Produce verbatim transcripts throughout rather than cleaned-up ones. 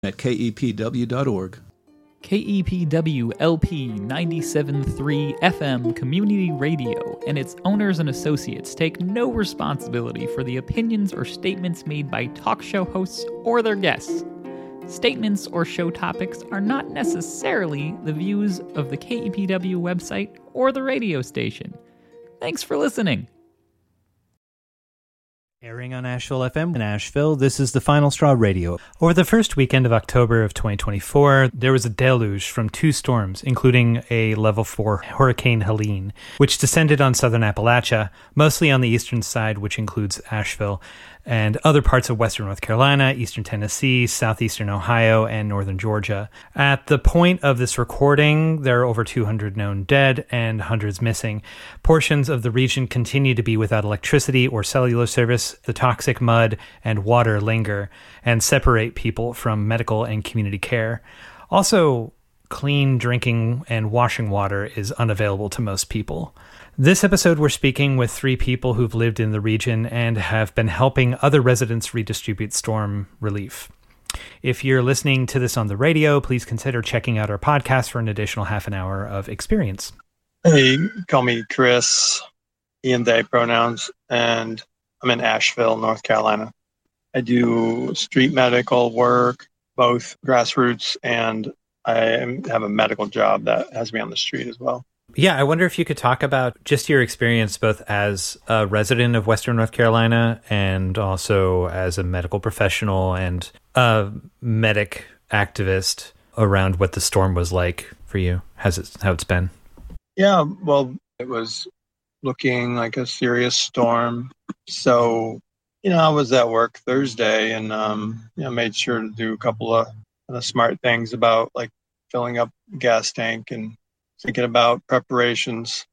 at K E P W dot org. K E P W L P ninety-seven point three F M Community Radio and its owners and associates take no responsibility for the opinions or statements made by talk show hosts or their guests. Statements or show topics are not necessarily the views of the K E P W website or the radio station. Thanks for listening. Airing on Asheville F M in Asheville, this is the Final Straw Radio. Over the first weekend of October of twenty twenty-four, there was a deluge from two storms, including a level four Hurricane Helene, which descended on southern Appalachia, mostly on the eastern side, which includes Asheville, and other parts of western North Carolina, eastern Tennessee, southeastern Ohio, and northern Georgia. At the point of this recording, there are over two hundred known dead and hundreds missing. Portions of the region continue to be without electricity or cellular service. The toxic mud and water linger and separate people from medical and community care. Also, clean drinking and washing water is unavailable to most people. This episode, we're speaking with three people who've lived in the region and have been helping other residents redistribute storm relief. If you're listening to this on the radio, please consider checking out our podcast for an additional half an hour of experience. Hey, call me Chris, he and they pronouns, and I'm in Asheville, North Carolina. I do street medical work, both grassroots, and I have a medical job that has me on the street as well. Yeah, I wonder if you could talk about just your experience both as a resident of Western North Carolina and also as a medical professional and a medic activist around what the storm was like for you, has it, how it's been. Yeah, well, it was looking like a serious storm. So, you know, I was at work Thursday and, um, you know, made sure to do a couple of uh, smart things about like filling up gas tank and thinking about preparations.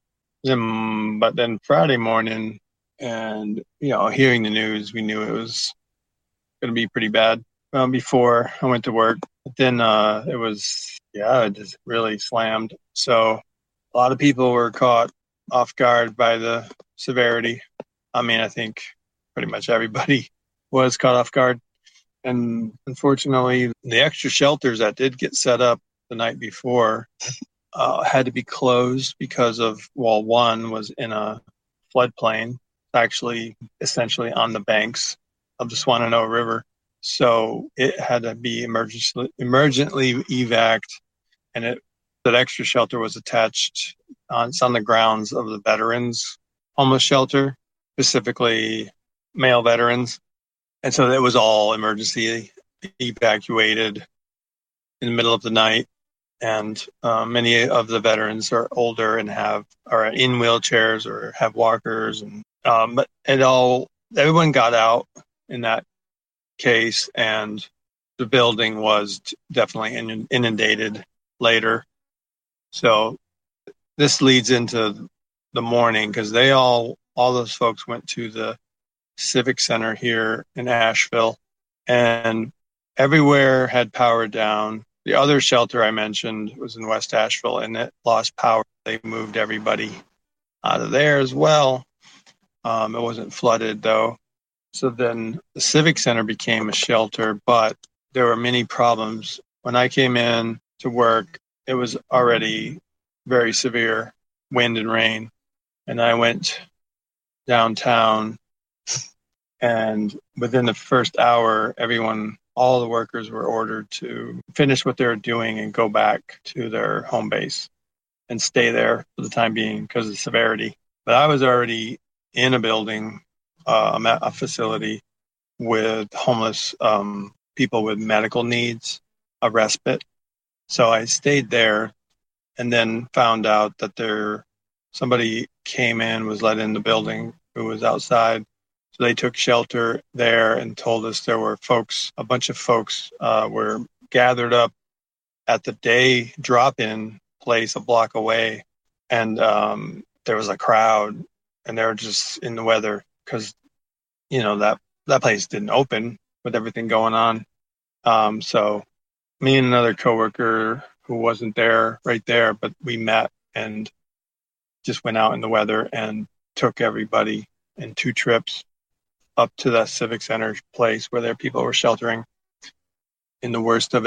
Um, but then Friday morning and, you know, hearing the news, we knew it was going to be pretty bad um, before I went to work. But then uh, it was, yeah, it just really slammed. So a lot of people were caught off guard by the severity. I mean, I think pretty much everybody was caught off guard. And unfortunately, the extra shelters that did get set up the night before uh, had to be closed because of, well, one was in a floodplain, actually essentially on the banks of the Swannanoa River. So it had to be emergency, emergently evac'd, and it that extra shelter was attached on, it's on the grounds of the veterans homeless shelter, specifically male veterans. And so it was all emergency evacuated in the middle of the night. And uh, many of the veterans are older and have are in wheelchairs or have walkers. And um, but it all everyone got out in that case, and the building was definitely inundated later. So this leads into the morning because they all, all those folks went to the Civic Center here in Asheville, and everywhere had power down. The other shelter I mentioned was in West Asheville, and it lost power. They moved everybody out of there as well. Um, it wasn't flooded though. So then the Civic Center became a shelter, but there were many problems. When I came in to work, it was already very severe wind and rain. And I went downtown, and within the first hour, everyone, all the workers were ordered to finish what they were doing and go back to their home base and stay there for the time being because of the severity. But I was already in a building, uh, a facility with homeless um, people with medical needs, a respite. So I stayed there and then found out that there somebody came in, was let in the building who was outside. So they took shelter there and told us there were folks, a bunch of folks uh, were gathered up at the day drop-in place a block away. And um, there was a crowd, and they were just in the weather because, you know, that, that place didn't open with everything going on. Um, so me and another coworker who wasn't there right there, but we met and just went out in the weather and took everybody in two trips up to the Civic Center place where their people were sheltering. in the worst of